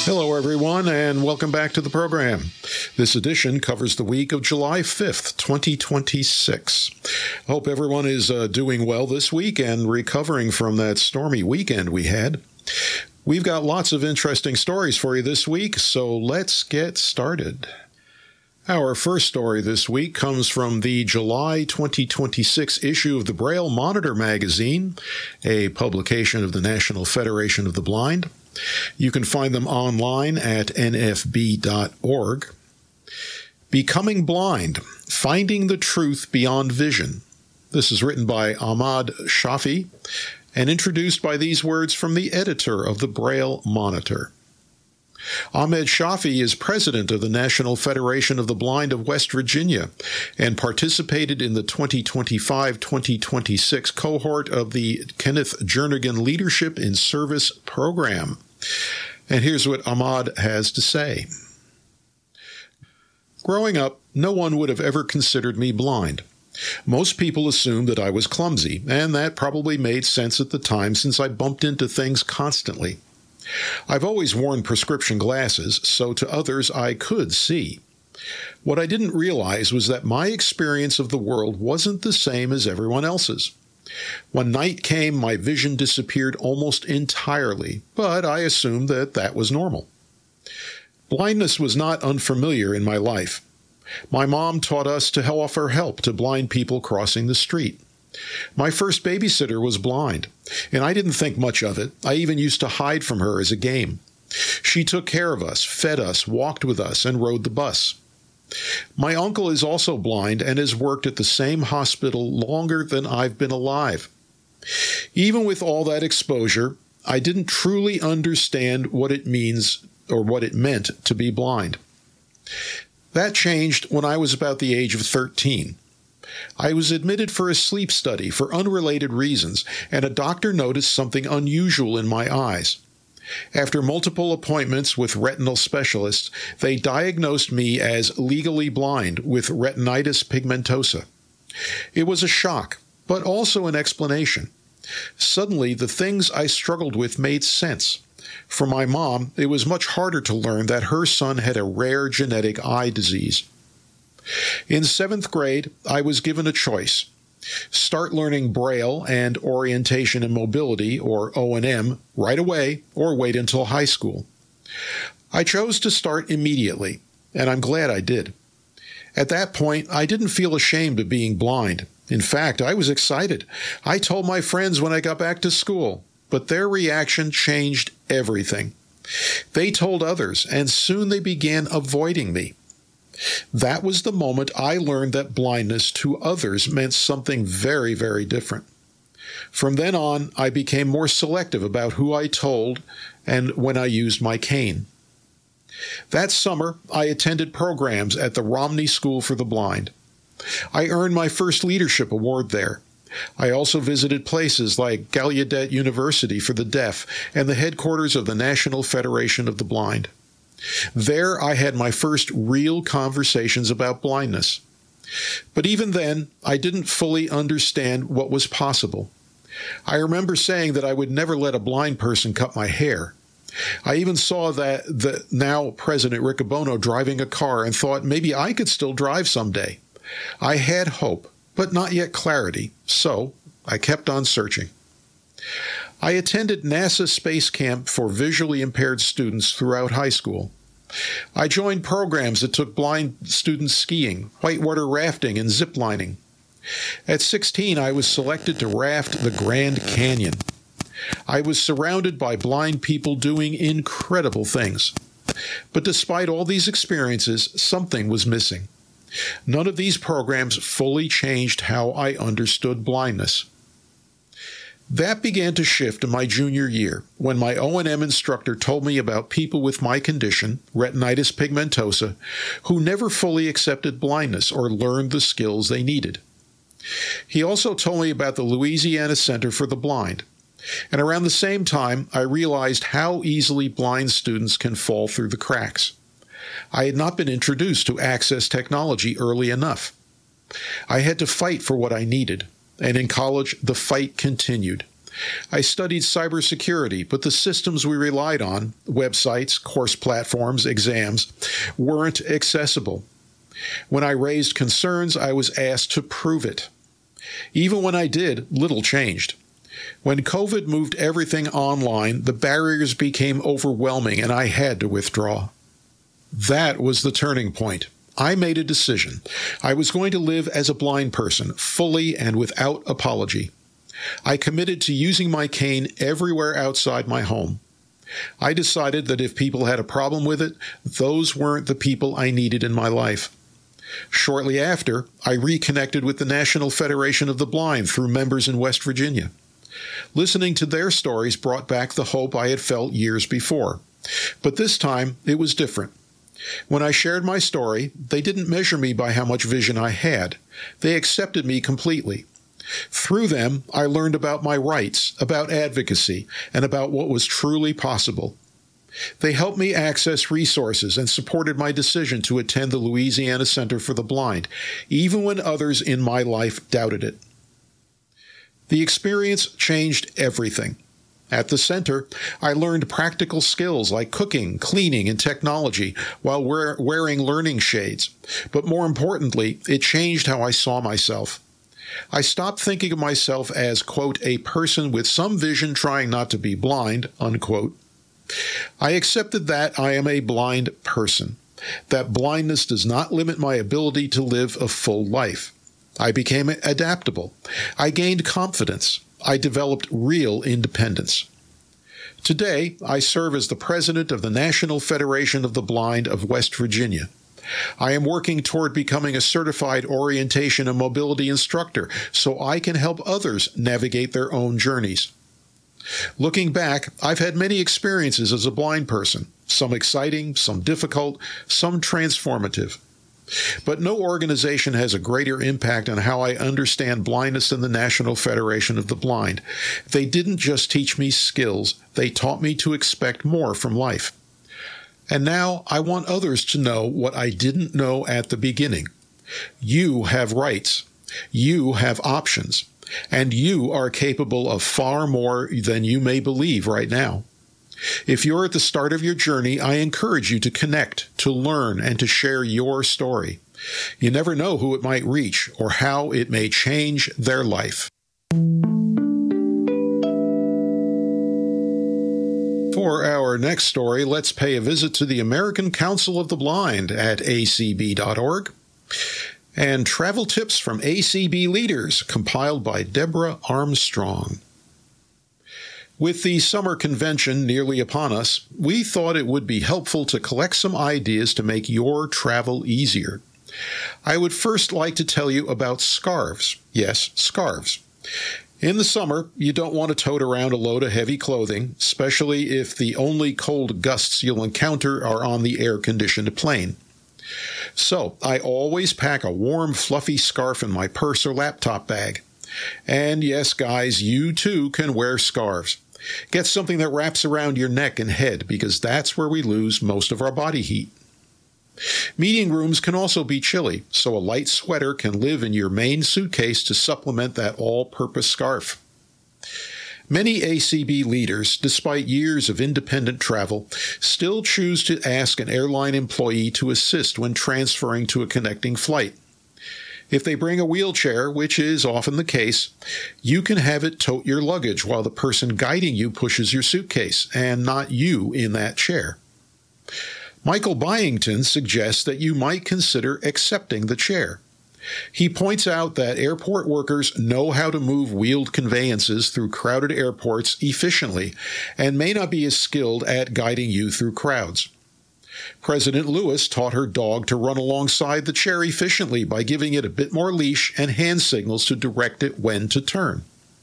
Hello, everyone, and welcome back to the program. This edition covers the week of July 5th, 2026. I hope everyone is doing well this week and recovering from that stormy weekend we had. We've got lots of interesting stories for you this week, so let's get started. Our first story this week comes from the July 2026 issue of the Braille Monitor magazine, a publication of the National Federation of the Blind. You can find them online at nfb.org. Becoming Blind, Finding the Truth Beyond Vision. This is written by Ahmad Shafi and introduced by these words from the editor of the Braille Monitor. Ahmed Shafi is president of the National Federation of the Blind of West Virginia and participated in the 2025-2026 cohort of the Kenneth Jernigan Leadership in Service program. And here's what Ahmad has to say. Growing up, no one would have ever considered me blind. Most people assumed that I was clumsy, and that probably made sense at the time since I bumped into things constantly. I've always worn prescription glasses, so to others I could see. What I didn't realize was that my experience of the world wasn't the same as everyone else's. When night came, my vision disappeared almost entirely, but I assumed that that was normal. Blindness was not unfamiliar in my life. My mom taught us to offer help to blind people crossing the street. My first babysitter was blind, and I didn't think much of it. I even used to hide from her as a game. She took care of us, fed us, walked with us, and rode the bus. My uncle is also blind and has worked at the same hospital longer than I've been alive. Even with all that exposure, I didn't truly understand what it means or what it meant to be blind. That changed when I was about the age of 13. I was admitted for a sleep study for unrelated reasons, and a doctor noticed something unusual in my eyes. After multiple appointments with retinal specialists, they diagnosed me as legally blind with retinitis pigmentosa. It was a shock, but also an explanation. Suddenly, the things I struggled with made sense. For my mom, it was much harder to learn that her son had a rare genetic eye disease. In 7th grade, I was given a choice. Start learning Braille and Orientation and Mobility, or O&M, right away or wait until high school. I chose to start immediately, and I'm glad I did. At that point, I didn't feel ashamed of being blind. In fact, I was excited. I told my friends when I got back to school, but their reaction changed everything. They told others, and soon they began avoiding me. That was the moment I learned that blindness to others meant something very, very different. From then on, I became more selective about who I told and when I used my cane. That summer, I attended programs at the Romney School for the Blind. I earned my first leadership award there. I also visited places like Gallaudet University for the Deaf and the headquarters of the National Federation of the Blind. There I had my first real conversations about blindness. But even then, I didn't fully understand what was possible. I remember saying that I would never let a blind person cut my hair. I even saw that the now President Riccobono driving a car and thought maybe I could still drive someday. I had hope, but not yet clarity, so I kept on searching. I attended NASA Space Camp for visually impaired students throughout high school. I joined programs that took blind students skiing, whitewater rafting, and ziplining. At 16, I was selected to raft the Grand Canyon. I was surrounded by blind people doing incredible things. But despite all these experiences, something was missing. None of these programs fully changed how I understood blindness. That began to shift in my junior year when my O&M instructor told me about people with my condition, retinitis pigmentosa, who never fully accepted blindness or learned the skills they needed. He also told me about the Louisiana Center for the Blind. And around the same time, I realized how easily blind students can fall through the cracks. I had not been introduced to access technology early enough. I had to fight for what I needed. And in college, the fight continued. I studied cybersecurity, but the systems we relied on, websites, course platforms, exams, weren't accessible. When I raised concerns, I was asked to prove it. Even when I did, little changed. When COVID moved everything online, the barriers became overwhelming and I had to withdraw. That was the turning point. I made a decision. I was going to live as a blind person, fully and without apology. I committed to using my cane everywhere outside my home. I decided that if people had a problem with it, those weren't the people I needed in my life. Shortly after, I reconnected with the National Federation of the Blind through members in West Virginia. Listening to their stories brought back the hope I had felt years before. But this time, it was different. When I shared my story, they didn't measure me by how much vision I had. They accepted me completely. Through them, I learned about my rights, about advocacy, and about what was truly possible. They helped me access resources and supported my decision to attend the Louisiana Center for the Blind, even when others in my life doubted it. The experience changed everything. At the center, I learned practical skills like cooking, cleaning, and technology while wearing learning shades. But more importantly, it changed how I saw myself. I stopped thinking of myself as, quote, a person with some vision trying not to be blind, unquote. I accepted that I am a blind person, that blindness does not limit my ability to live a full life. I became adaptable. I gained confidence. I developed real independence. Today, I serve as the president of the National Federation of the Blind of West Virginia. I am working toward becoming a certified orientation and mobility instructor so I can help others navigate their own journeys. Looking back, I've had many experiences as a blind person, some exciting, some difficult, some transformative. But no organization has a greater impact on how I understand blindness than the National Federation of the Blind. They didn't just teach me skills, they taught me to expect more from life. And now I want others to know what I didn't know at the beginning. You have rights. You have options. And you are capable of far more than you may believe right now. If you're at the start of your journey, I encourage you to connect, to learn, and to share your story. You never know who it might reach or how it may change their life. For our next story, let's pay a visit to the American Council of the Blind at acb.org and travel tips from ACB leaders compiled by Deborah Armstrong. With the summer convention nearly upon us, we thought it would be helpful to collect some ideas to make your travel easier. I would first like to tell you about scarves. Yes, scarves. In the summer, you don't want to tote around a load of heavy clothing, especially if the only cold gusts you'll encounter are on the air-conditioned plane. So, I always pack a warm, fluffy scarf in my purse or laptop bag. And yes, guys, you too can wear scarves. Get something that wraps around your neck and head because that's where we lose most of our body heat. Meeting rooms can also be chilly, so a light sweater can live in your main suitcase to supplement that all-purpose scarf. Many ACB leaders, despite years of independent travel, still choose to ask an airline employee to assist when transferring to a connecting flight. If they bring a wheelchair, which is often the case, you can have it tote your luggage while the person guiding you pushes your suitcase, and not you in that chair. Michael Byington suggests that you might consider accepting the chair. He points out that airport workers know how to move wheeled conveyances through crowded airports efficiently and may not be as skilled at guiding you through crowds. President Lewis taught her dog to run alongside the chair efficiently by giving it a bit more leash and hand signals to direct it when to turn.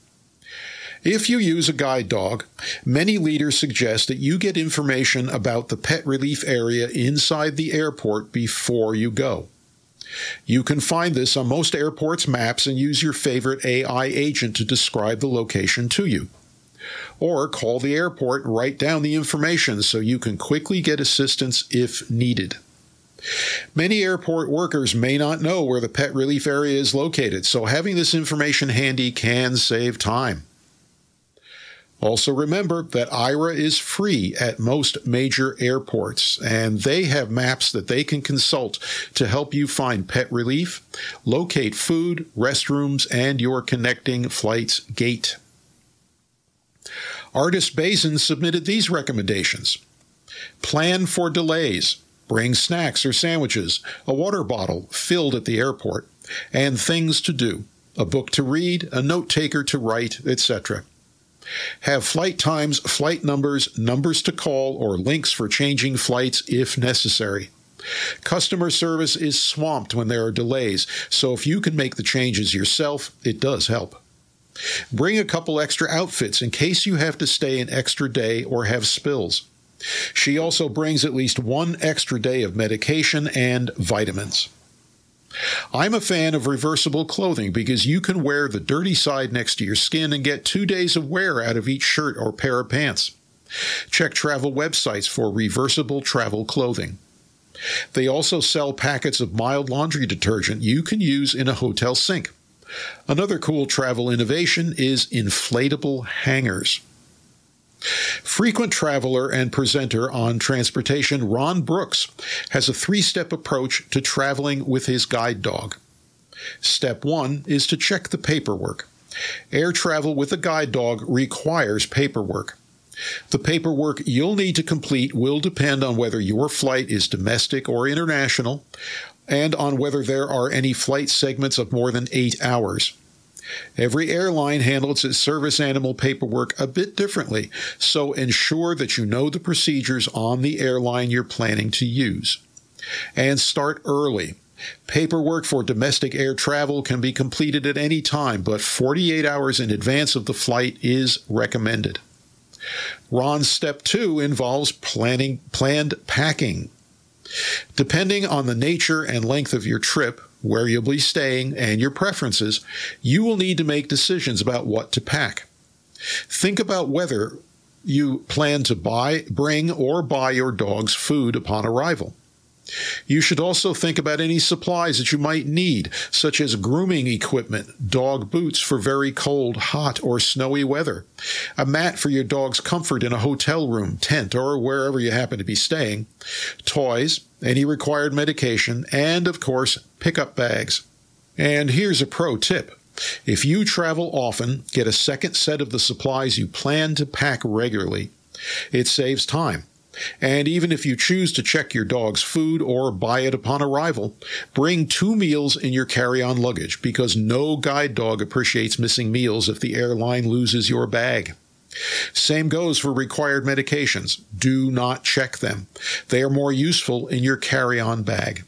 If you use a guide dog, many leaders suggest that you get information about the pet relief area inside the airport before you go. You can find this on most airports' maps and use your favorite AI agent to describe the location to you. Or call the airport and write down the information so you can quickly get assistance if needed. Many airport workers may not know where the pet relief area is located, so having this information handy can save time. Also remember that Aira is free at most major airports, and they have maps that they can consult to help you find pet relief, locate food, restrooms, and your connecting flight's gate. Artist Bazin submitted these recommendations. Plan for delays. Bring snacks or sandwiches, a water bottle filled at the airport, and things to do, a book to read, a note taker to write, etc. Have flight times, flight numbers, numbers to call, or links for changing flights if necessary. Customer service is swamped when there are delays, so if you can make the changes yourself, it does help. Bring a couple extra outfits in case you have to stay an extra day or have spills. She also brings at least one extra day of medication and vitamins. I'm a fan of reversible clothing because you can wear the dirty side next to your skin and get 2 days of wear out of each shirt or pair of pants. Check travel websites for reversible travel clothing. They also sell packets of mild laundry detergent you can use in a hotel sink. Another cool travel innovation is inflatable hangers. Frequent traveler and presenter on transportation Ron Brooks has a 3-step approach to traveling with his guide dog. Step 1 is to check the paperwork. Air travel with a guide dog requires paperwork. The paperwork you'll need to complete will depend on whether your flight is domestic or international, and on whether there are any flight segments of more than 8 hours. Every airline handles its service animal paperwork a bit differently, so ensure that you know the procedures on the airline you're planning to use. And start early. Paperwork for domestic air travel can be completed at any time, but 48 hours in advance of the flight is recommended. Ron's step 2 involves planned packing. Depending on the nature and length of your trip, where you'll be staying, and your preferences, you will need to make decisions about what to pack. Think about whether you plan to bring or buy your dog's food upon arrival. You should also think about any supplies that you might need, such as grooming equipment, dog boots for very cold, hot, or snowy weather, a mat for your dog's comfort in a hotel room, tent, or wherever you happen to be staying, toys, any required medication, and, of course, pickup bags. And here's a pro tip. If you travel often, get a second set of the supplies you plan to pack regularly. It saves time. And even if you choose to check your dog's food or buy it upon arrival, bring 2 meals in your carry-on luggage because no guide dog appreciates missing meals if the airline loses your bag. Same goes for required medications. Do not check them. They are more useful in your carry-on bag.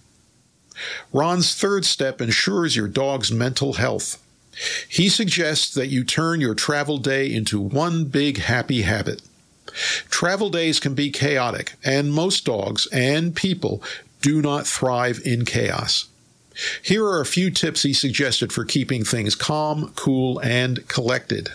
Ron's 3rd step ensures your dog's mental health. He suggests that you turn your travel day into one big happy habit. Travel days can be chaotic, and most dogs and people do not thrive in chaos. Here are a few tips he suggested for keeping things calm, cool, and collected.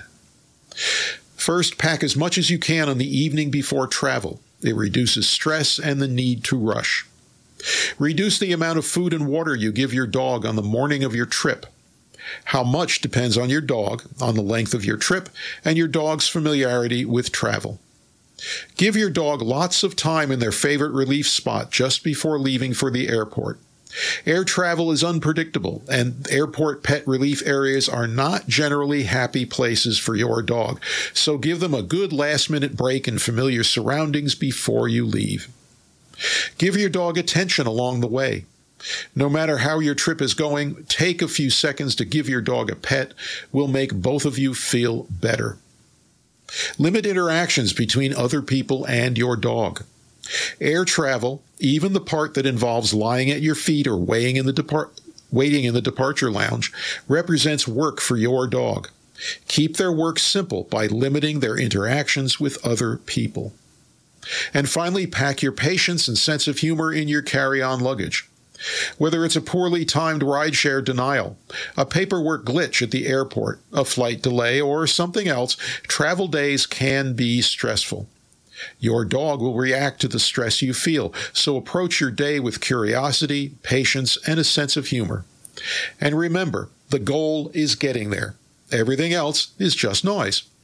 First, pack as much as you can on the evening before travel. It reduces stress and the need to rush. Reduce the amount of food and water you give your dog on the morning of your trip. How much depends on your dog, on the length of your trip, and your dog's familiarity with travel. Give your dog lots of time in their favorite relief spot just before leaving for the airport. Air travel is unpredictable, and airport pet relief areas are not generally happy places for your dog, so give them a good last-minute break in familiar surroundings before you leave. Give your dog attention along the way. No matter how your trip is going, take a few seconds to give your dog a pet will make both of you feel better. Limit interactions between other people and your dog. Air travel, even the part that involves lying at your feet or waiting in the departure lounge, represents work for your dog. Keep their work simple by limiting their interactions with other people. And finally, pack your patience and sense of humor in your carry-on luggage. Whether it's a poorly timed rideshare denial, a paperwork glitch at the airport, a flight delay, or something else, travel days can be stressful. Your dog will react to the stress you feel, so approach your day with curiosity, patience, and a sense of humor. And remember, the goal is getting there. Everything else is just noise.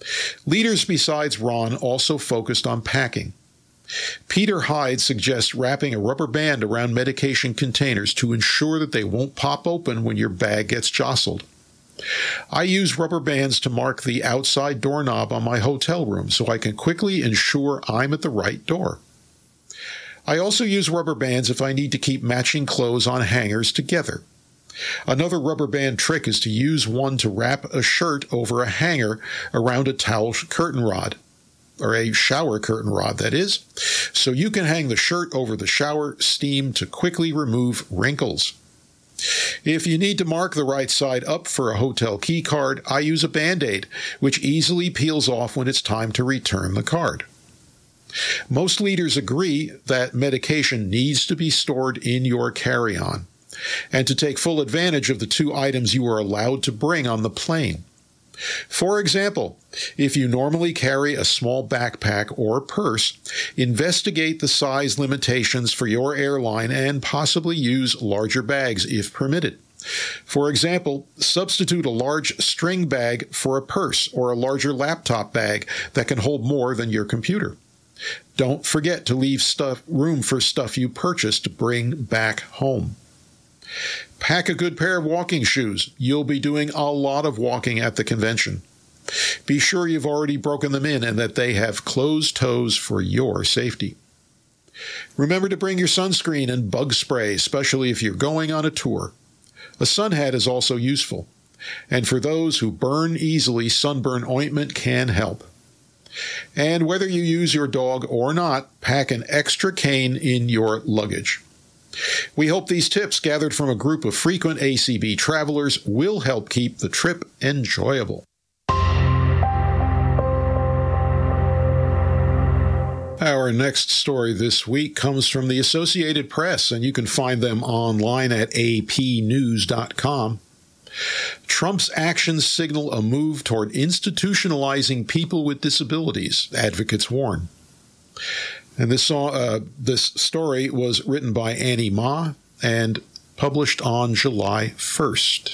Leaders besides Ron also focused on packing. Peter Hyde suggests wrapping a rubber band around medication containers to ensure that they won't pop open when your bag gets jostled. I use rubber bands to mark the outside doorknob on my hotel room so I can quickly ensure I'm at the right door. I also use rubber bands if I need to keep matching clothes on hangers together. Another rubber band trick is to use one to wrap a shirt over a hanger around a towel curtain rod, or a shower curtain rod, that is, so you can hang the shirt over the shower steam to quickly remove wrinkles. If you need to mark the right side up for a hotel key card, I use a Band-Aid, which easily peels off when it's time to return the card. Most leaders agree that medication needs to be stored in your carry-on, and to take full advantage of the 2 items you are allowed to bring on the plane. For example, if you normally carry a small backpack or purse, investigate the size limitations for your airline and possibly use larger bags if permitted. For example, substitute a large string bag for a purse or a larger laptop bag that can hold more than your computer. Don't forget to leave room for stuff you purchased to bring back home. Pack a good pair of walking shoes. You'll be doing a lot of walking at the convention. Be sure you've already broken them in and that they have closed toes for your safety. Remember to bring your sunscreen and bug spray, especially if you're going on a tour. A sun hat is also useful. And for those who burn easily, sunburn ointment can help. And whether you use your dog or not, pack an extra cane in your luggage. We hope these tips, gathered from a group of frequent ACB travelers, will help keep the trip enjoyable. Our next story this week comes from the Associated Press, and you can find them online at apnews.com. Trump's actions signal a move toward institutionalizing people with disabilities, advocates warn. And this story was written by Annie Ma and published on July 1st.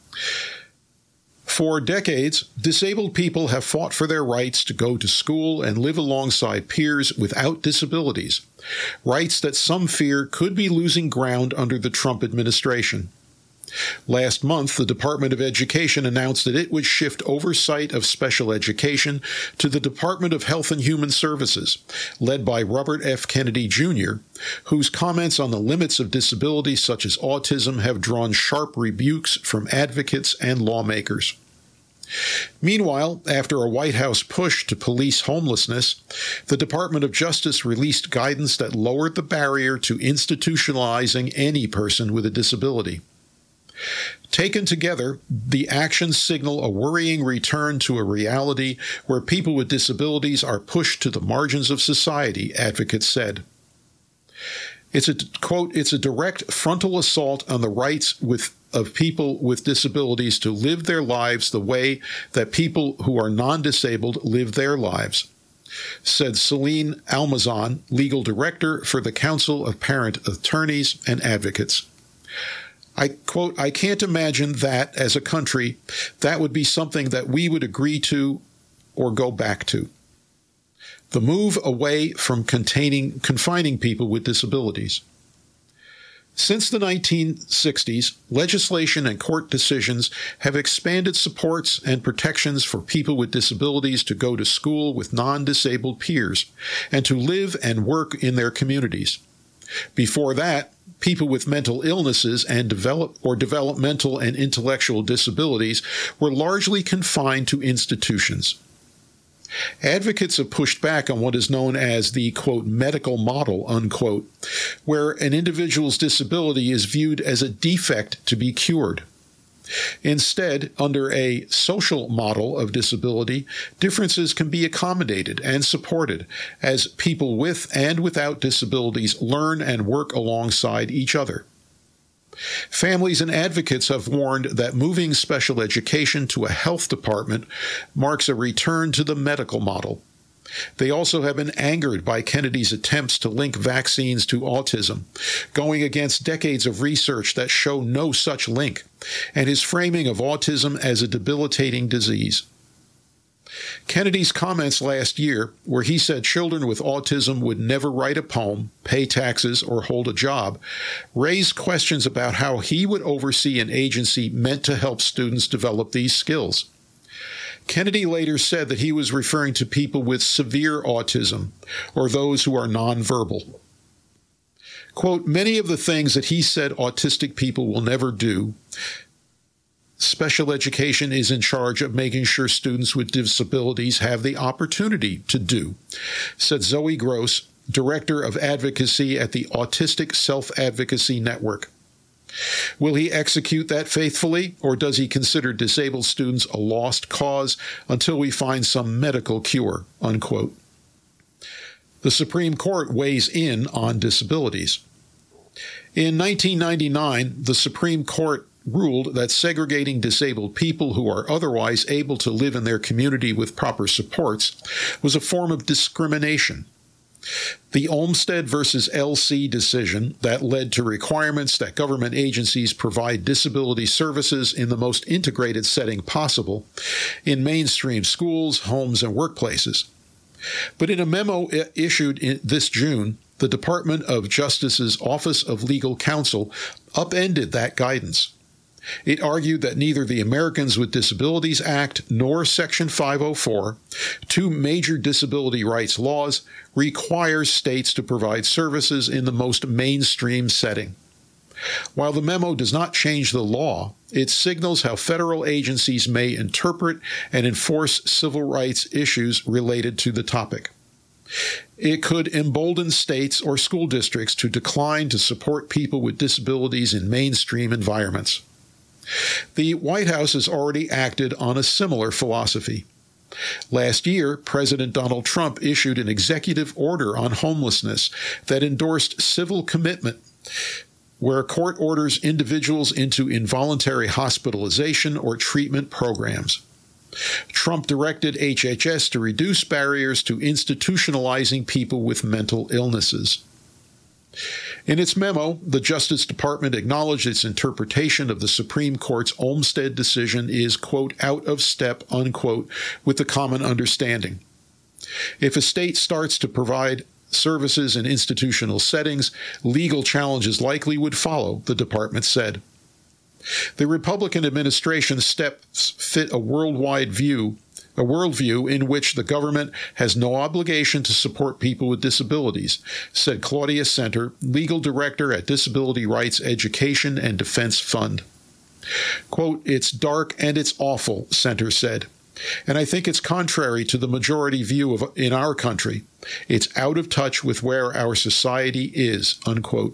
For decades, disabled people have fought for their rights to go to school and live alongside peers without disabilities, rights that some fear could be losing ground under the Trump administration. Last month, the Department of Education announced that it would shift oversight of special education to the Department of Health and Human Services, led by Robert F. Kennedy, Jr., whose comments on the limits of disability such as autism have drawn sharp rebukes from advocates and lawmakers. Meanwhile, after a White House push to police homelessness, the Department of Justice released guidance that lowered the barrier to institutionalizing any person with a disability. Taken together, the actions signal a worrying return to a reality where people with disabilities are pushed to the margins of society, advocates said. It's a direct frontal assault on the rights of people with disabilities to live their lives the way that people who are non-disabled live their lives, said Celine Almazan, legal director for the Council of Parent Attorneys and Advocates. I quote, "I can't imagine that as a country, that would be something that we would agree to or go back to. The move away from confining people with disabilities. Since the 1960s, legislation and court decisions have expanded supports and protections for people with disabilities to go to school with non-disabled peers and to live and work in their communities. Before that, people with mental illnesses and developmental and intellectual disabilities were largely confined to institutions. Advocates have pushed back on what is known as the, quote, medical model, unquote, where an individual's disability is viewed as a defect to be cured. Instead, under a social model of disability, differences can be accommodated and supported as people with and without disabilities learn and work alongside each other. Families and advocates have warned that moving special education to a health department marks a return to the medical model. They also have been angered by Kennedy's attempts to link vaccines to autism, going against decades of research that show no such link, and his framing of autism as a debilitating disease. Kennedy's comments last year, where he said children with autism would never write a poem, pay taxes, or hold a job, raised questions about how he would oversee an agency meant to help students develop these skills. Kennedy later said that he was referring to people with severe autism, or those who are nonverbal. Quote, many of the things that he said autistic people will never do, special education is in charge of making sure students with disabilities have the opportunity to do, said Zoe Gross, Director of Advocacy at the Autistic Self-Advocacy Network. Will he execute that faithfully, or does he consider disabled students a lost cause until we find some medical cure, unquote. The Supreme Court weighs in on disabilities. In 1999, the Supreme Court ruled that segregating disabled people who are otherwise able to live in their community with proper supports was a form of discrimination. The Olmstead versus LC decision that led to requirements that government agencies provide disability services in the most integrated setting possible in mainstream schools, homes, and workplaces. But in a memo issued this June, the Department of Justice's Office of Legal Counsel upended that guidance. It argued that neither the Americans with Disabilities Act nor Section 504, two major disability rights laws, requires states to provide services in the most mainstream setting. While the memo does not change the law, it signals how federal agencies may interpret and enforce civil rights issues related to the topic. It could embolden states or school districts to decline to support people with disabilities in mainstream environments. The White House has already acted on a similar philosophy. Last year, President Donald Trump issued an executive order on homelessness that endorsed civil commitment, where a court orders individuals into involuntary hospitalization or treatment programs. Trump directed HHS to reduce barriers to institutionalizing people with mental illnesses. In its memo, the Justice Department acknowledged its interpretation of the Supreme Court's Olmstead decision is, quote, out of step, unquote, with the common understanding. If a state starts to provide services in institutional settings, legal challenges likely would follow, the department said. The Republican administration's steps fit a worldview in which the government has no obligation to support people with disabilities, said Claudia Center, legal director at Disability Rights Education and Defense Fund. Quote, it's dark and it's awful, Center said. And I think it's contrary to the majority view in our country. It's out of touch with where our society is, unquote.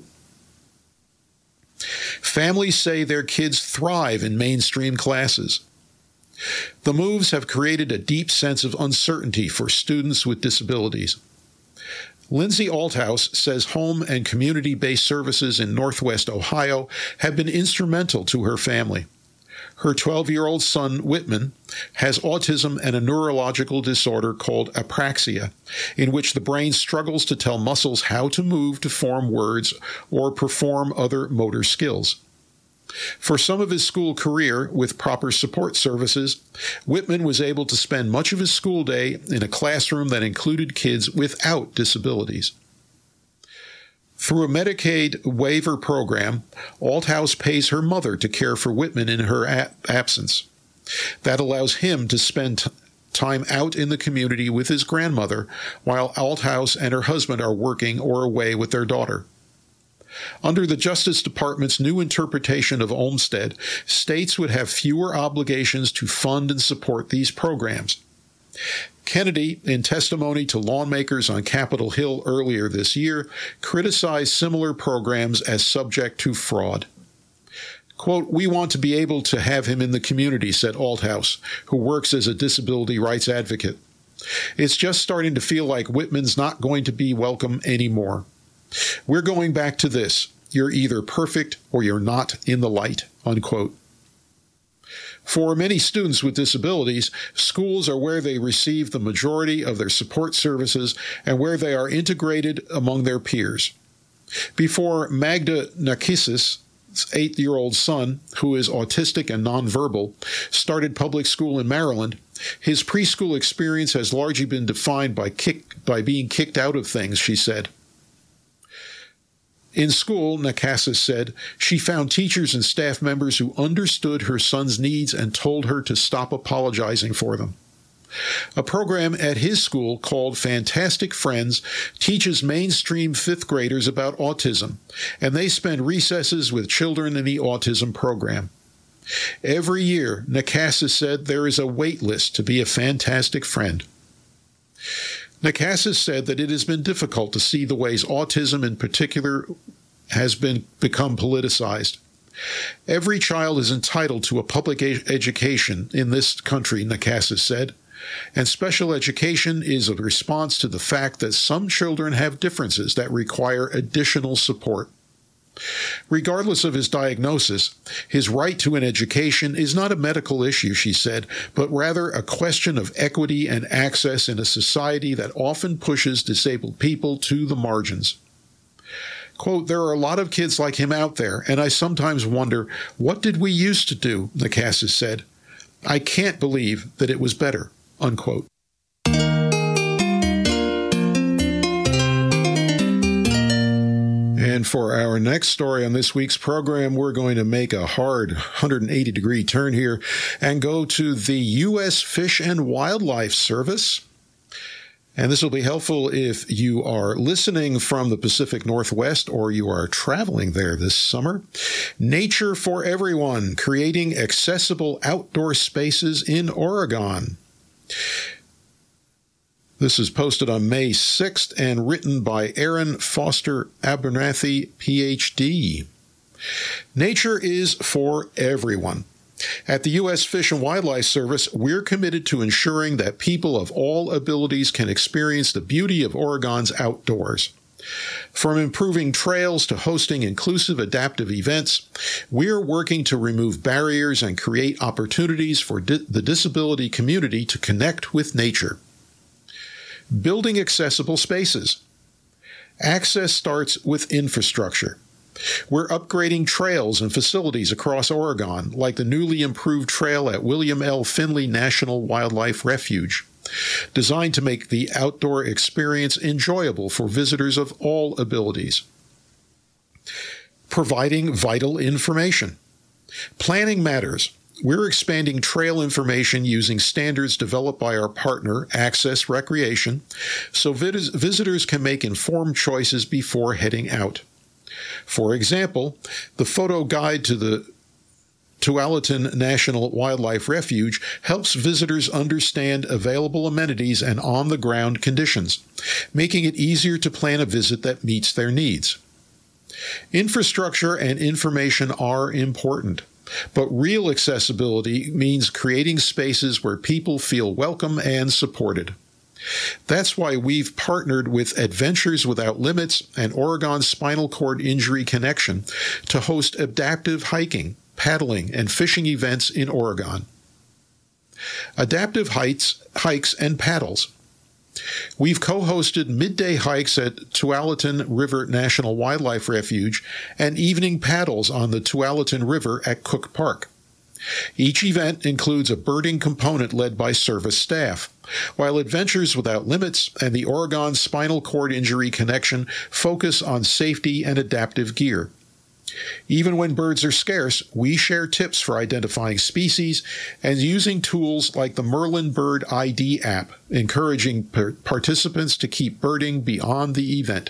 Families say their kids thrive in mainstream classes. The moves have created a deep sense of uncertainty for students with disabilities. Lindsay Althouse says home and community-based services in Northwest Ohio have been instrumental to her family. Her 12-year-old son, Whitman, has autism and a neurological disorder called apraxia, in which the brain struggles to tell muscles how to move to form words or perform other motor skills. For some of his school career, with proper support services, Whitman was able to spend much of his school day in a classroom that included kids without disabilities. Through a Medicaid waiver program, Althouse pays her mother to care for Whitman in her absence. That allows him to spend time out in the community with his grandmother while Althouse and her husband are working or away with their daughter. Under the Justice Department's new interpretation of Olmstead, states would have fewer obligations to fund and support these programs. Kennedy, in testimony to lawmakers on Capitol Hill earlier this year, criticized similar programs as subject to fraud. Quote, we want to be able to have him in the community, said Althouse, who works as a disability rights advocate. It's just starting to feel like Whitman's not going to be welcome anymore. We're going back to this. You're either perfect or you're not in the light, unquote. For many students with disabilities, schools are where they receive the majority of their support services and where they are integrated among their peers. Before Magda Narcissus 8-year-old son, who is autistic and nonverbal, started public school in Maryland, his preschool experience has largely been defined by being kicked out of things, she said. In school, Nakassis said, she found teachers and staff members who understood her son's needs and told her to stop apologizing for them. A program at his school called Fantastic Friends teaches mainstream 5th graders about autism, and they spend recesses with children in the autism program. Every year, Nakassis said, there is a wait list to be a fantastic friend. Nakassis said that it has been difficult to see the ways autism in particular has become politicized. Every child is entitled to a public education in this country, Nakassis said, and special education is a response to the fact that some children have differences that require additional support. Regardless of his diagnosis, his right to an education is not a medical issue, she said, but rather a question of equity and access in a society that often pushes disabled people to the margins. Quote, there are a lot of kids like him out there, and I sometimes wonder, what did we used to do, Nakassis said. I can't believe that it was better, unquote. And for our next story on this week's program, we're going to make a hard 180-degree turn here and go to the U.S. Fish and Wildlife Service. And this will be helpful if you are listening from the Pacific Northwest or you are traveling there this summer. Nature for Everyone, creating accessible outdoor spaces in Oregon. This is posted on May 6th and written by Aaron Foster Abernathy, Ph.D. Nature is for everyone. At the U.S. Fish and Wildlife Service, we're committed to ensuring that people of all abilities can experience the beauty of Oregon's outdoors. From improving trails to hosting inclusive adaptive events, we're working to remove barriers and create opportunities for the disability community to connect with nature. Building accessible spaces. Access starts with infrastructure. We're upgrading trails and facilities across Oregon, like the newly improved trail at William L. Finley National Wildlife Refuge, designed to make the outdoor experience enjoyable for visitors of all abilities. Providing vital information. Planning matters. We're expanding trail information using standards developed by our partner, Access Recreation, so visitors can make informed choices before heading out. For example, the photo guide to the Tualatin National Wildlife Refuge helps visitors understand available amenities and on-the-ground conditions, making it easier to plan a visit that meets their needs. Infrastructure and information are important. But real accessibility means creating spaces where people feel welcome and supported. That's why we've partnered with Adventures Without Limits and Oregon Spinal Cord Injury Connection to host adaptive hiking, paddling, and fishing events in Oregon. Adaptive hikes and paddles. We've co-hosted midday hikes at Tualatin River National Wildlife Refuge and evening paddles on the Tualatin River at Cook Park. Each event includes a birding component led by service staff, while Adventures Without Limits and the Oregon Spinal Cord Injury Connection focus on safety and adaptive gear. Even when birds are scarce, we share tips for identifying species and using tools like the Merlin Bird ID app, encouraging participants to keep birding beyond the event.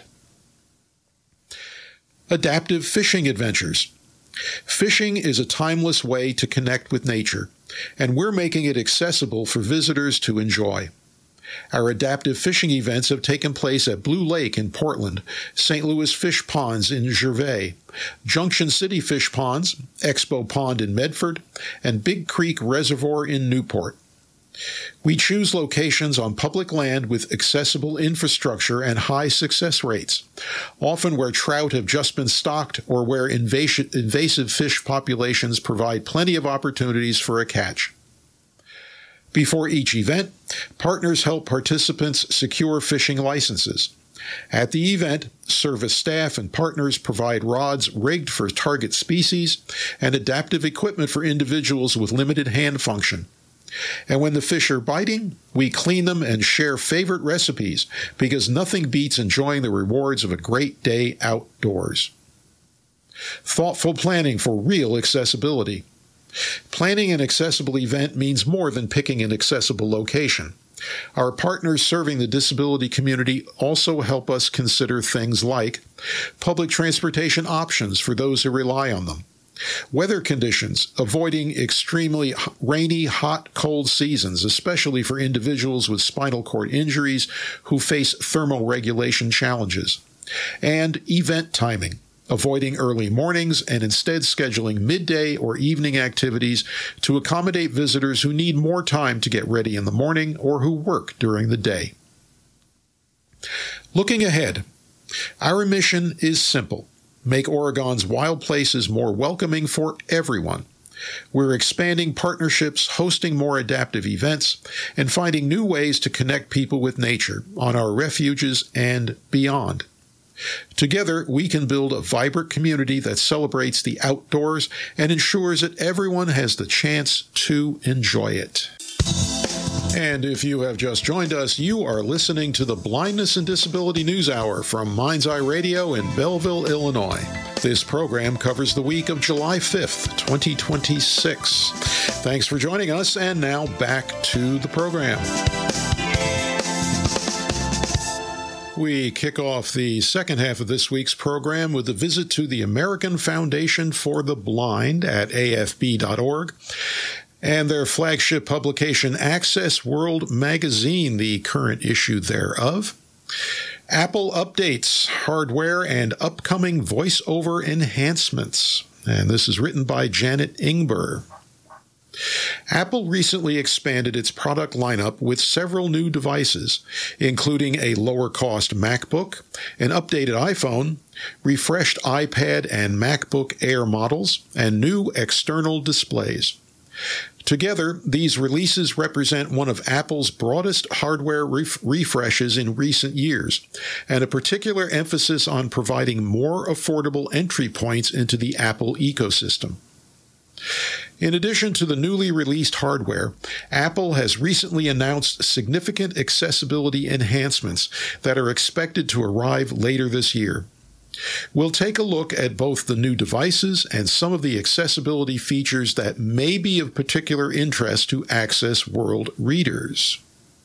Adaptive fishing adventures. Fishing is a timeless way to connect with nature, and we're making it accessible for visitors to enjoy. Our adaptive fishing events have taken place at Blue Lake in Portland, St. Louis Fish Ponds in Gervais, Junction City Fish Ponds, Expo Pond in Medford, and Big Creek Reservoir in Newport. We choose locations on public land with accessible infrastructure and high success rates, often where trout have just been stocked or where invasive fish populations provide plenty of opportunities for a catch. Before each event, partners help participants secure fishing licenses. At the event, Service staff and partners provide rods rigged for target species and adaptive equipment for individuals with limited hand function. And when the fish are biting, we clean them and share favorite recipes because nothing beats enjoying the rewards of a great day outdoors. Thoughtful planning for real accessibility. Planning an accessible event means more than picking an accessible location. Our partners serving the disability community also help us consider things like public transportation options for those who rely on them, weather conditions, avoiding extremely rainy, hot, cold seasons, especially for individuals with spinal cord injuries who face thermoregulation challenges, and event timing, avoiding early mornings and instead scheduling midday or evening activities to accommodate visitors who need more time to get ready in the morning or who work during the day. Looking ahead, our mission is simple: make Oregon's wild places more welcoming for everyone. We're expanding partnerships, hosting more adaptive events, and finding new ways to connect people with nature on our refuges and beyond. Together, we can build a vibrant community that celebrates the outdoors and ensures that everyone has the chance to enjoy it. And if you have just joined us, you are listening to the Blindness and Disability News Hour from Mind's Eye Radio in Belleville, Illinois. This program covers the week of July 5th, 2026. Thanks for joining us, and now back to the program. We kick off the second half of this week's program with a visit to the American Foundation for the Blind at afb.org and their flagship publication, Access World Magazine, the current issue thereof. Apple updates, hardware, and upcoming voice-over enhancements. And this is written by Janet Ingber. Apple recently expanded its product lineup with several new devices, including a lower-cost MacBook, an updated iPhone, refreshed iPad and MacBook Air models, and new external displays. Together, these releases represent one of Apple's broadest hardware refreshes in recent years, and a particular emphasis on providing more affordable entry points into the Apple ecosystem. In addition to the newly released hardware, Apple has recently announced significant accessibility enhancements that are expected to arrive later this year. We'll take a look at both the new devices and some of the accessibility features that may be of particular interest to Access World readers.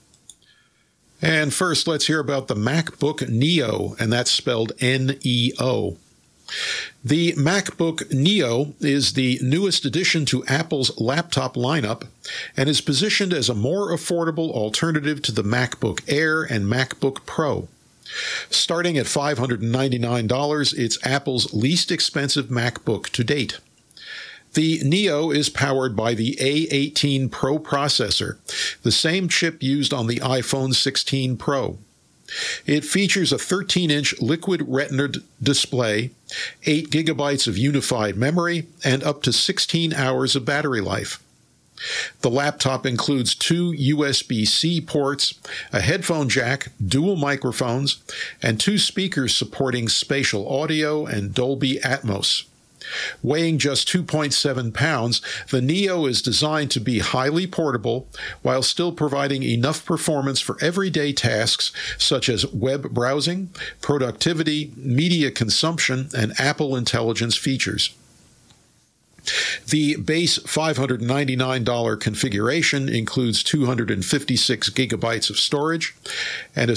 And first, let's hear about the MacBook Neo, and that's spelled N-E-O. The MacBook Neo is the newest addition to Apple's laptop lineup and is positioned as a more affordable alternative to the MacBook Air and MacBook Pro. Starting at $599, it's Apple's least expensive MacBook to date. The Neo is powered by the A18 Pro processor, the same chip used on the iPhone 16 Pro. It features a 13-inch liquid retina display, 8 gigabytes of unified memory, and up to 16 hours of battery life. The laptop includes 2 USB-C ports, a headphone jack, dual microphones, and 2 speakers supporting spatial audio and Dolby Atmos. Weighing just 2.7 pounds, the Neo is designed to be highly portable while still providing enough performance for everyday tasks such as web browsing, productivity, media consumption, and Apple Intelligence features. The base $599 configuration includes 256 gigabytes of storage, and a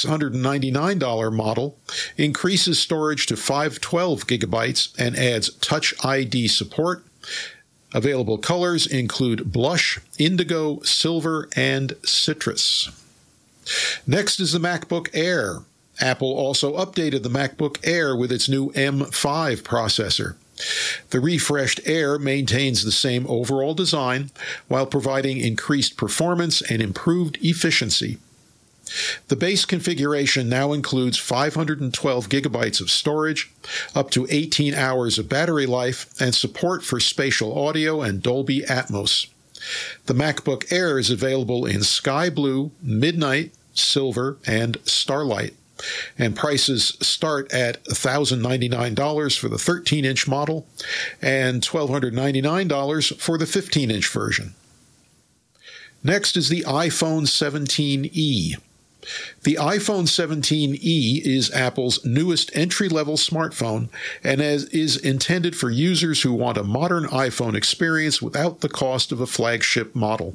$699 model increases storage to 512 gigabytes and adds Touch ID support. Available colors include blush, indigo, silver, and citrus. Next is the MacBook Air. Apple also updated the MacBook Air with its new M5 processor. The refreshed Air maintains the same overall design while providing increased performance and improved efficiency. The base configuration now includes 512 gigabytes of storage, up to 18 hours of battery life, and support for spatial audio and Dolby Atmos. The MacBook Air is available in Sky Blue, Midnight, Silver, and Starlight. and prices start at $1,099 for the 13-inch model and $1,299 for the 15-inch version. Next is the iPhone 17e. The iPhone 17e is Apple's newest entry-level smartphone and is intended for users who want a modern iPhone experience without the cost of a flagship model.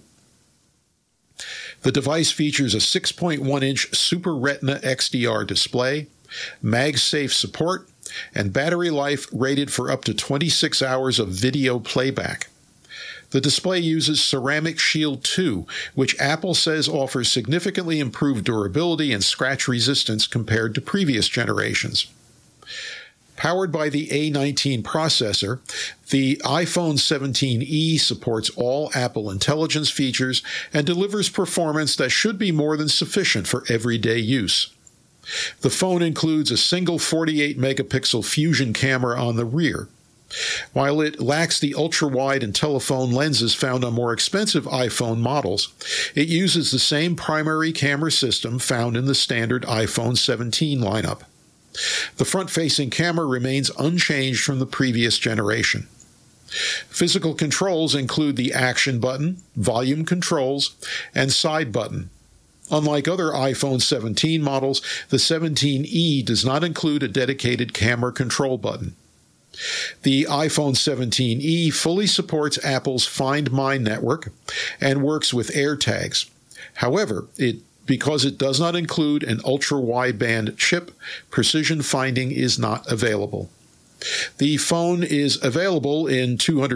The device features a 6.1-inch Super Retina XDR display, MagSafe support, and battery life rated for up to 26 hours of video playback. The display uses Ceramic Shield 2, which Apple says offers significantly improved durability and scratch resistance compared to previous generations. Powered by the A19 processor, the iPhone 17e supports all Apple Intelligence features and delivers performance that should be more than sufficient for everyday use. The phone includes a single 48-megapixel Fusion camera on the rear. While it lacks the ultra-wide and telephone lenses found on more expensive iPhone models, it uses the same primary camera system found in the standard iPhone 17 lineup. The front-facing camera remains unchanged from the previous generation. Physical controls include the action button, volume controls, and side button. Unlike other iPhone 17 models, the 17e does not include a dedicated camera control button. The iPhone 17e fully supports Apple's Find My network and works with AirTags. However, because it does not include an ultra-wideband chip, precision finding is not available. The phone is available in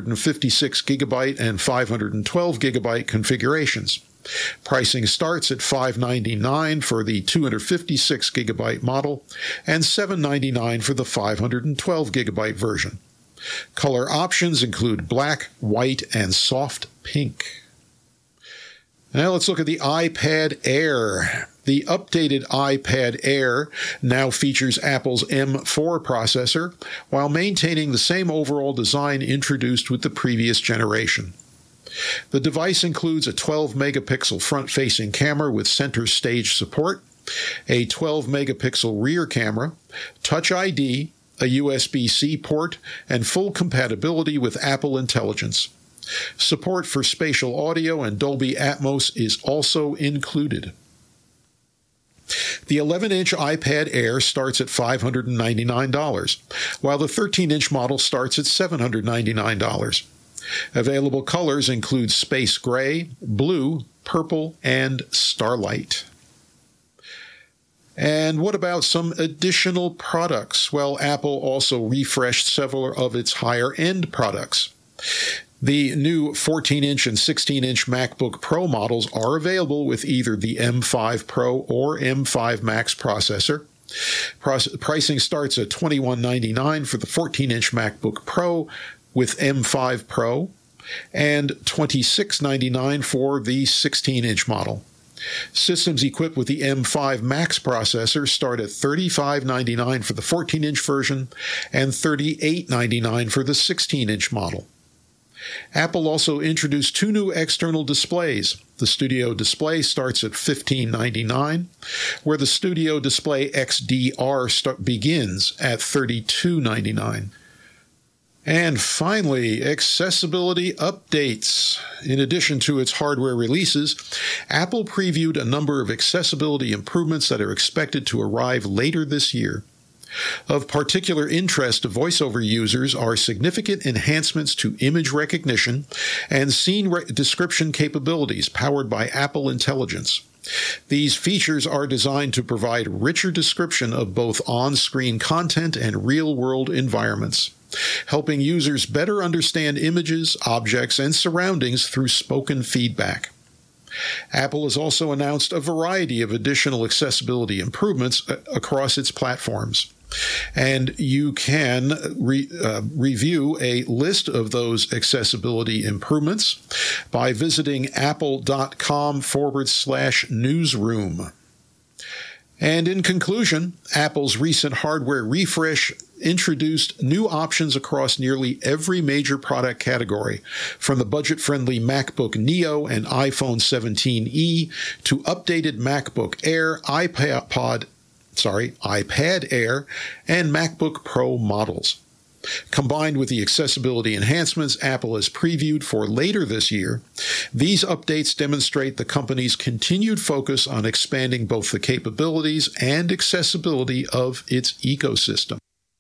256GB and 512GB configurations. Pricing starts at $599 for the 256GB model and $799 for the 512GB version. Color options include black, white, and soft pink. Now let's look at the iPad Air. The updated iPad Air now features Apple's M4 processor while maintaining the same overall design introduced with the previous generation. The device includes a 12-megapixel front-facing camera with center stage support, a 12-megapixel rear camera, Touch ID, a USB-C port, and full compatibility with Apple Intelligence. Support for spatial audio and Dolby Atmos is also included. The 11-inch iPad Air starts at $599, while the 13-inch model starts at $799. Available colors include space gray, blue, purple, and starlight. And what about some additional products? Well, Apple also refreshed several of its higher-end products. The new 14-inch and 16-inch MacBook Pro models are available with either the M5 Pro or M5 Max processor. Pricing starts at $2199 for the 14-inch MacBook Pro with M5 Pro and $2699 for the 16-inch model. Systems equipped with the M5 Max processor start at $3599 for the 14-inch version and $3899 for the 16-inch model. Apple also introduced two new external displays. The Studio Display starts at $1599, where the Studio Display XDR begins at $3299. And finally, accessibility updates. In addition to its hardware releases, Apple previewed a number of accessibility improvements that are expected to arrive later this year. Of particular interest to VoiceOver users are significant enhancements to image recognition and scene description capabilities powered by Apple Intelligence. These features are designed to provide richer description of both on-screen content and real-world environments, helping users better understand images, objects, and surroundings through spoken feedback. Apple has also announced a variety of additional accessibility improvements across its platforms. And you can review a list of those accessibility improvements by visiting apple.com/newsroom. And in conclusion, Apple's recent hardware refresh introduced new options across nearly every major product category, from the budget-friendly MacBook Neo and iPhone 17e to updated MacBook Air, iPod iPad Air, and MacBook Pro models. Combined with the accessibility enhancements Apple has previewed for later this year, these updates demonstrate the company's continued focus on expanding both the capabilities and accessibility of its ecosystem.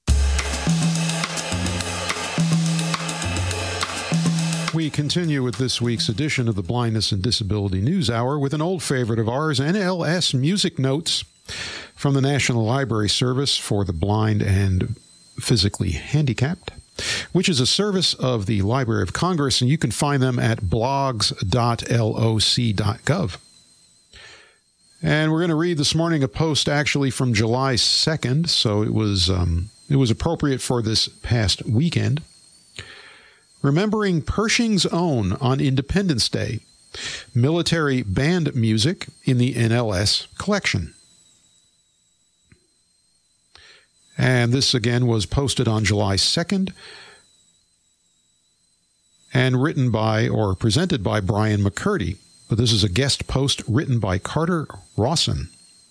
We continue with this week's edition of the Blindness and Disability News Hour with an old favorite of ours, NLS Music Notes from the National Library Service for the Blind and Physically Handicapped, which is a service of the Library of Congress, and you can find them at blogs.loc.gov. And we're going to read this morning a post actually from July 2nd, so it was appropriate for this past weekend. Remembering Pershing's Own on Independence Day, military band music in the NLS collection. And this, again, was posted on July 2nd and written by or presented by Brian McCurdy. But this is a guest post written by Carter Rawson.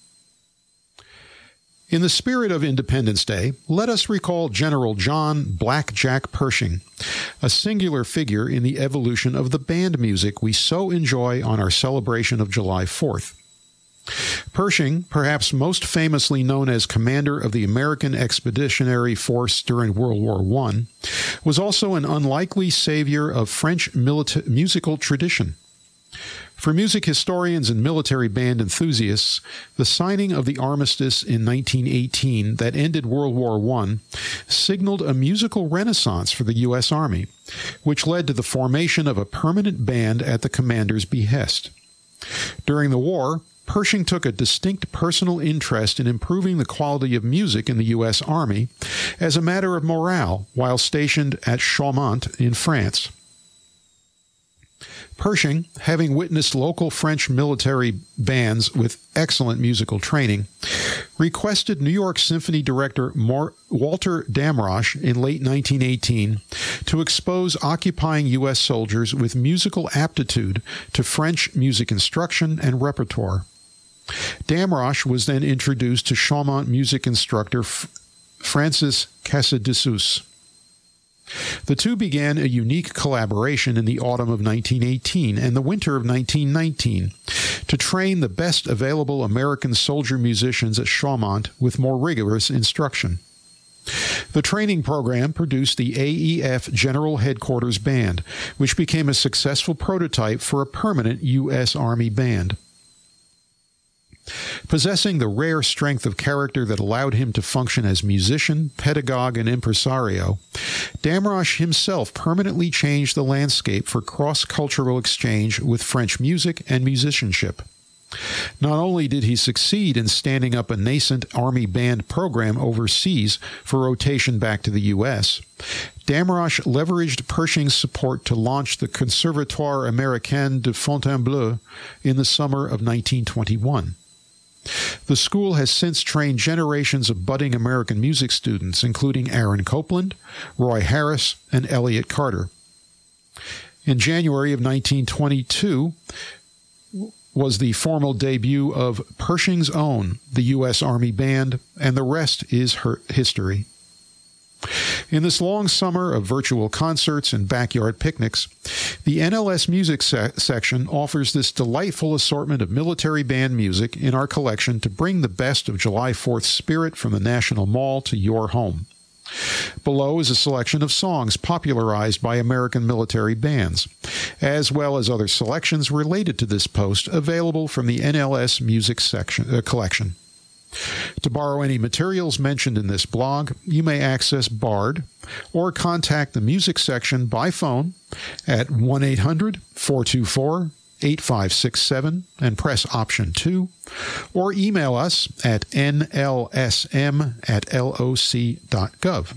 In the spirit of Independence Day, let us recall General John Black Jack Pershing, a singular figure in the evolution of the band music we so enjoy on our celebration of July 4th. Pershing, perhaps most famously known as commander of the American Expeditionary Force during World War I, was also an unlikely savior of French musical tradition. For music historians and military band enthusiasts, the signing of the armistice in 1918 that ended World War I signaled a musical renaissance for the U.S. Army, which led to the formation of a permanent band at the commander's behest. During the war, Pershing took a distinct personal interest in improving the quality of music in the U.S. Army as a matter of morale while stationed at Chaumont in France. Pershing, having witnessed local French military bands with excellent musical training, requested New York Symphony director Walter Damrosch in late 1918 to expose occupying U.S. soldiers with musical aptitude to French music instruction and repertoire. Damrosch was then introduced to Chaumont music instructor Francis Casadessus. The two began a unique collaboration in the autumn of 1918 and the winter of 1919 to train the best available American soldier musicians at Chaumont with more rigorous instruction. The training program produced the AEF General Headquarters Band, which became a successful prototype for a permanent U.S. Army band. Possessing the rare strength of character that allowed him to function as musician, pedagogue, and impresario, Damrosch himself permanently changed the landscape for cross-cultural exchange with French music and musicianship. Not only did he succeed in standing up a nascent Army band program overseas for rotation back to the U.S., Damrosch leveraged Pershing's support to launch the Conservatoire Américain de Fontainebleau in the summer of 1921. The school has since trained generations of budding American music students, including Aaron Copland, Roy Harris, and Elliott Carter. In January of 1922 was the formal debut of Pershing's Own, the U.S. Army Band, and the rest is history. In this long summer of virtual concerts and backyard picnics, the NLS Music section offers this delightful assortment of military band music in our collection to bring the best of July 4th spirit from the National Mall to your home. Below is a selection of songs popularized by American military bands, as well as other selections related to this post available from the NLS Music collection. To borrow any materials mentioned in this blog, you may access BARD or contact the music section by phone at 1-800-424-8567 and press option 2, or email us at nlsm@loc.gov.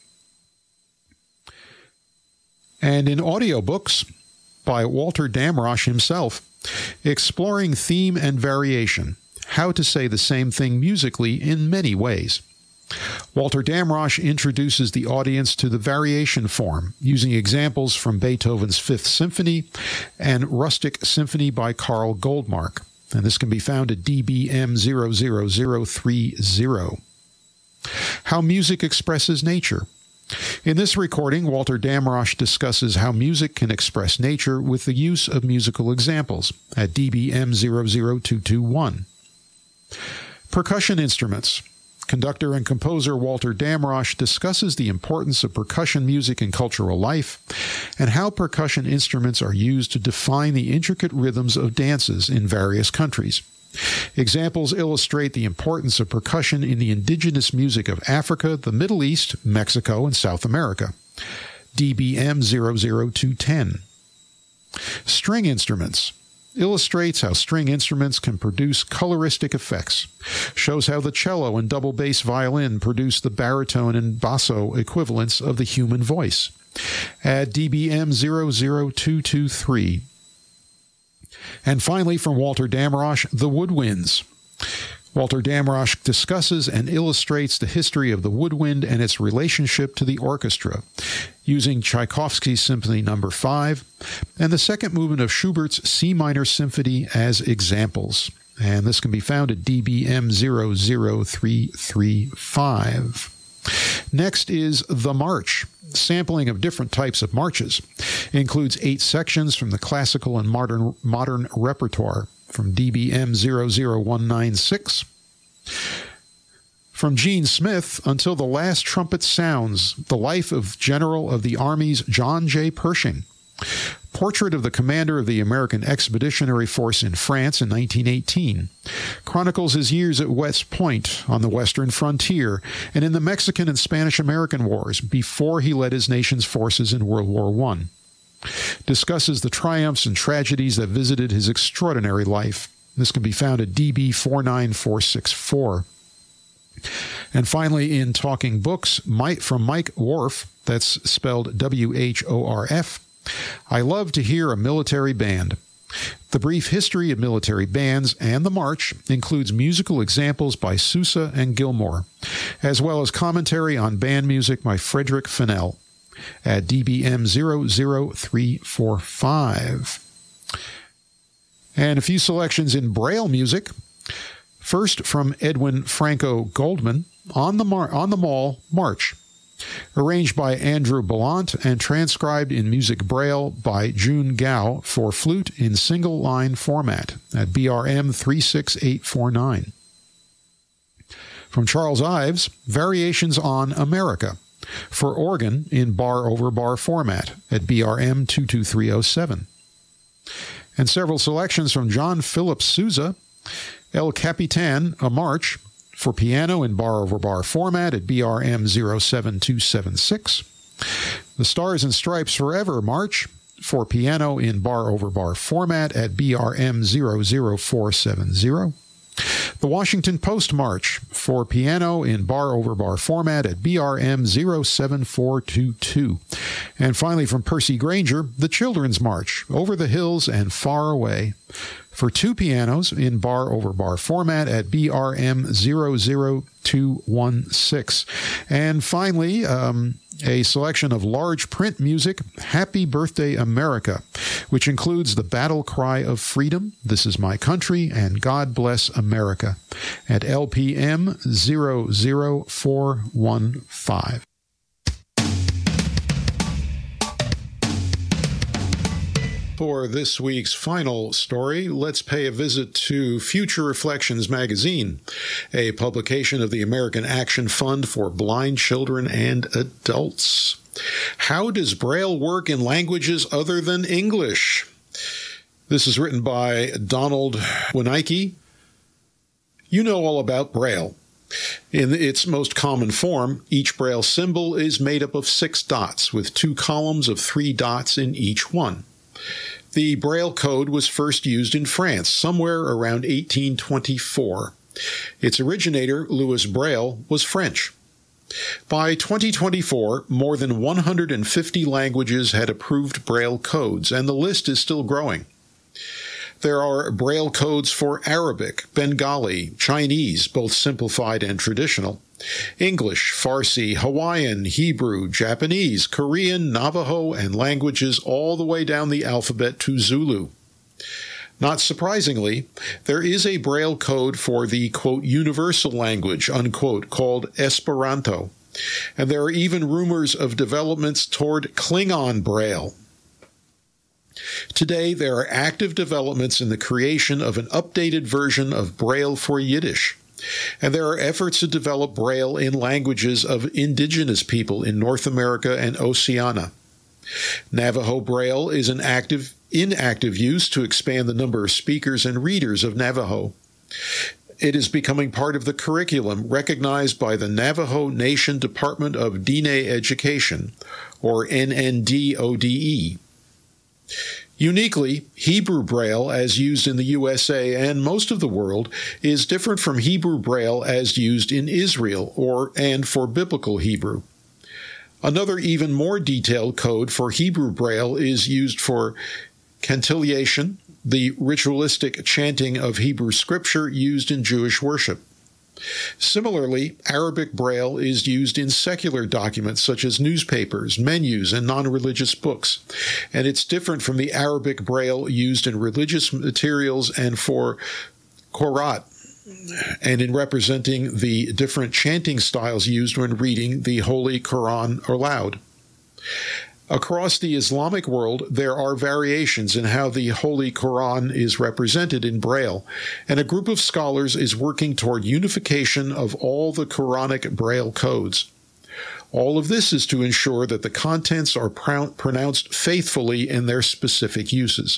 And in audiobooks by Walter Damrosch himself, Exploring Theme and Variation, How to Say the Same Thing Musically in Many Ways. Walter Damrosch introduces the audience to the variation form, using examples from Beethoven's Fifth Symphony and Rustic Symphony by Carl Goldmark, and this can be found at DBM00030. How music expresses nature. In this recording, Walter Damrosch discusses how music can express nature with the use of musical examples at DBM00221. Percussion instruments. Conductor and composer Walter Damrosch discusses the importance of percussion music in cultural life and how percussion instruments are used to define the intricate rhythms of dances in various countries. Examples illustrate the importance of percussion in the indigenous music of Africa, the Middle East, Mexico, and South America. DBM 00210. String instruments. Illustrates how string instruments can produce coloristic effects. Shows how the cello and double bass violin produce the baritone and basso equivalents of the human voice. Add DBM 00223. And finally, from Walter Damrosch, the woodwinds. Walter Damrosch discusses and illustrates the history of the woodwind and its relationship to the orchestra, using Tchaikovsky's Symphony No. 5 and the second movement of Schubert's C minor symphony as examples. And this can be found at DBM 00335. Next is The March. Sampling of different types of marches. Includes 8 sections from the classical and modern repertoire from DBM 00196. From Gene Smith, Until the Last Trumpet Sounds, The Life of General of the Army's John J. Pershing. Portrait of the commander of the American Expeditionary Force in France in 1918. Chronicles his years at West Point on the Western frontier and in the Mexican and Spanish-American Wars before he led his nation's forces in World War I. Discusses the triumphs and tragedies that visited his extraordinary life. This can be found at DB 49464. And finally, in Talking Books, from Mike Worf, that's spelled WHORF, I love to hear a military band. The brief history of military bands and the march includes musical examples by Sousa and Gilmore, as well as commentary on band music by Frederick Fennell at DBM 00345. And a few selections in Braille music. First, from Edwin Franco Goldman, On the Mall March, arranged by Andrew Ballant and transcribed in Music Braille by June Gao for flute in single-line format at BRM 36849. From Charles Ives, Variations on America, for organ in bar-over-bar format at BRM 22307. And several selections from John Philip Sousa, El Capitan, a March, for piano in bar-over-bar format at BRM 07276. The Stars and Stripes Forever March, for piano in bar-over-bar format at BRM 00470. The Washington Post March, for piano in bar-over-bar format at BRM 07422. And finally, from Percy Granger, The Children's March, Over the Hills and Far Away, for 2 pianos in bar-over-bar format at BRM 00216. And finally, a selection of large print music, Happy Birthday America, which includes the Battle Cry of Freedom, This Is My Country, and God Bless America at LPM 00415. For this week's final story, let's pay a visit to Future Reflections magazine, a publication of the American Action Fund for Blind Children and Adults. How does Braille work in languages other than English? This is written by Donald Winicki. You know all about Braille. In its most common form, each Braille symbol is made up of 6 dots, with 2 columns of 3 dots in each one. The Braille code was first used in France somewhere around 1824. Its originator, Louis Braille, was French. By 2024, more than 150 languages had approved Braille codes, and the list is still growing. There are Braille codes for Arabic, Bengali, Chinese, both simplified and traditional, English, Farsi, Hawaiian, Hebrew, Japanese, Korean, Navajo, and languages all the way down the alphabet to Zulu. Not surprisingly, there is a Braille code for the, quote, universal language, unquote, called Esperanto, and there are even rumors of developments toward Klingon Braille. Today, there are active developments in the creation of an updated version of Braille for Yiddish, and there are efforts to develop Braille in languages of indigenous people in North America and Oceania. Navajo Braille is in active use to expand the number of speakers and readers of Navajo. It is becoming part of the curriculum recognized by the Navajo Nation Department of Diné Education, or NNDODE. Uniquely, Hebrew Braille, as used in the USA and most of the world, is different from Hebrew Braille as used in Israel and for Biblical Hebrew. Another even more detailed code for Hebrew Braille is used for cantillation, the ritualistic chanting of Hebrew scripture used in Jewish worship. Similarly, Arabic Braille is used in secular documents such as newspapers, menus, and non-religious books, and it's different from the Arabic Braille used in religious materials and for Qorat, and in representing the different chanting styles used when reading the Holy Quran aloud. Across the Islamic world, there are variations in how the Holy Quran is represented in Braille, and a group of scholars is working toward unification of all the Quranic Braille codes. All of this is to ensure that the contents are pronounced faithfully in their specific uses.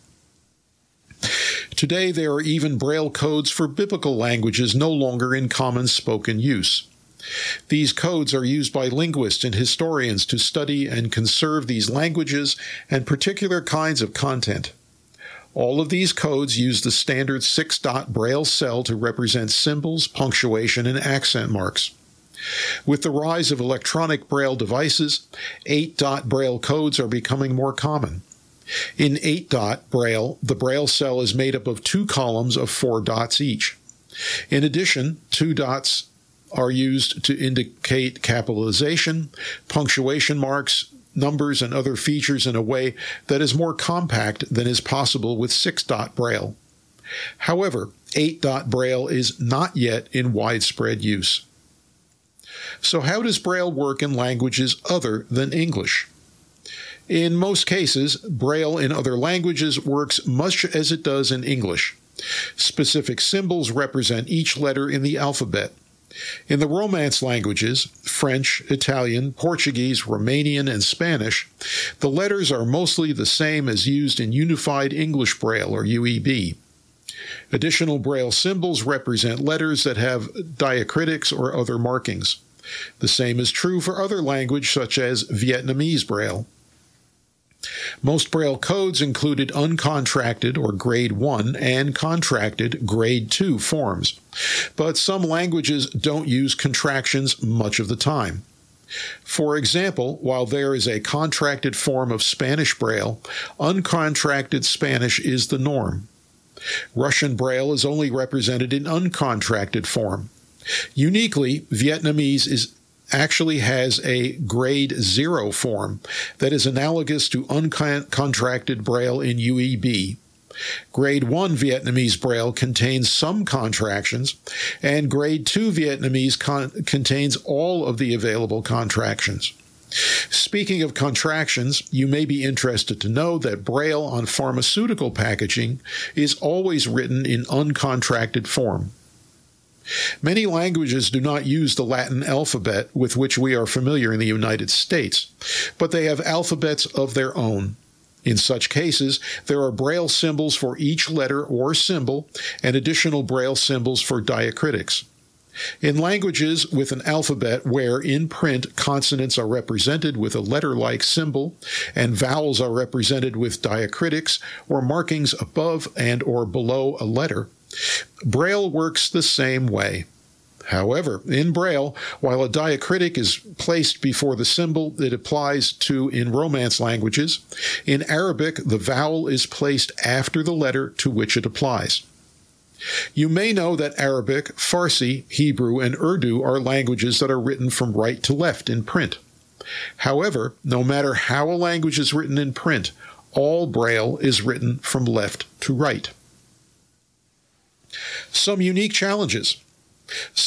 Today, there are even Braille codes for biblical languages no longer in common spoken use. These codes are used by linguists and historians to study and conserve these languages and particular kinds of content. All of these codes use the standard 6-dot Braille cell to represent symbols, punctuation, and accent marks. With the rise of electronic Braille devices, 8-dot Braille codes are becoming more common. In 8-dot Braille, the Braille cell is made up of 2 columns of 4 dots each. In addition, 2 dots are used to indicate capitalization, punctuation marks, numbers, and other features in a way that is more compact than is possible with 6-dot Braille. However, 8-dot Braille is not yet in widespread use. So how does Braille work in languages other than English? In most cases, Braille in other languages works much as it does in English. Specific symbols represent each letter in the alphabet. In the Romance languages, French, Italian, Portuguese, Romanian, and Spanish, the letters are mostly the same as used in Unified English Braille, or UEB. Additional Braille symbols represent letters that have diacritics or other markings. The same is true for other languages such as Vietnamese Braille. Most Braille codes included uncontracted or Grade 1 and contracted Grade 2 forms, but some languages don't use contractions much of the time. For example, while there is a contracted form of Spanish Braille, uncontracted Spanish is the norm. Russian Braille is only represented in uncontracted form. Uniquely, Vietnamese actually has a Grade 0 form that is analogous to uncontracted Braille in UEB. Grade 1 Vietnamese Braille contains some contractions, and Grade 2 Vietnamese contains all of the available contractions. Speaking of contractions, you may be interested to know that Braille on pharmaceutical packaging is always written in uncontracted form. Many languages do not use the Latin alphabet with which we are familiar in the United States, but they have alphabets of their own. In such cases, there are Braille symbols for each letter or symbol and additional Braille symbols for diacritics. In languages with an alphabet where in print consonants are represented with a letter-like symbol and vowels are represented with diacritics or markings above and or below a letter, Braille works the same way. However, in Braille, while a diacritic is placed before the symbol it applies to in Romance languages, in Arabic the vowel is placed after the letter to which it applies. You may know that Arabic, Farsi, Hebrew, and Urdu are languages that are written from right to left in print. However, no matter how a language is written in print, All Braille is written from left to right. Some unique challenges.